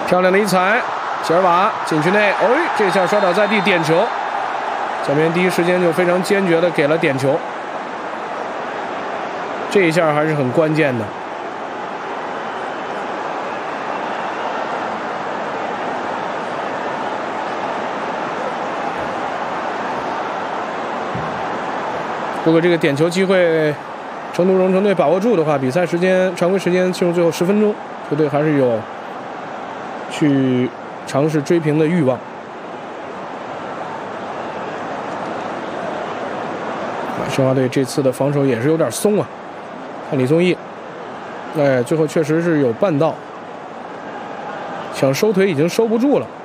漂亮的一踩，席尔瓦禁区内，这下摔倒在地，点球。小棉第一时间就非常坚决的给了点球，这一下还是很关键的。如果这个点球机会成都蓉城队把握住的话，比赛时间常规时间进入最后10分钟，球队还是有去尝试追平的欲望。申花队这次的防守也是有点松啊，看李宗义，最后确实是有绊到，想收腿已经收不住了。